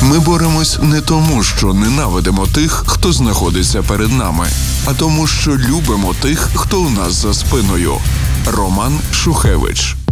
Ми боремось не тому, що ненавидимо тих, хто знаходиться перед нами, а тому, що любимо тих, хто у нас за спиною. Роман Шухевич.